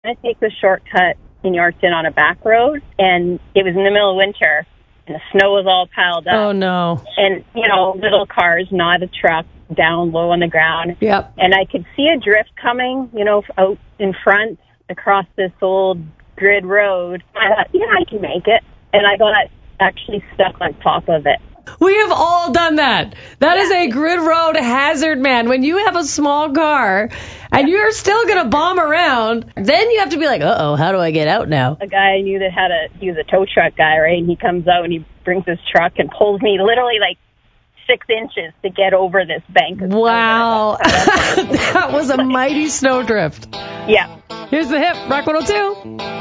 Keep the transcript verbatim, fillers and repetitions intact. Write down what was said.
going to take the shortcut in Yorkton on a back road, and it was in the middle of winter, and the snow was all piled up. Oh, no. And, you know, little cars, not a truck, down low on the ground. Yep. And I could see a drift coming, you know, out in front across this old grid road. I thought, yeah, I can make it. And I got actually stuck on top of it. We have all done that. That yeah. is a grid road hazard, man. When you have a small car and yeah. you're still going to bomb around, then you have to be like, uh-oh, how do I get out now? A guy I knew that had a, he was a tow truck guy, right? And he comes out and he brings his truck and pulls me literally like six inches to get over this bank. Wow. That was a mighty snowdrift. Yeah. Here's the hip, Rock one oh two.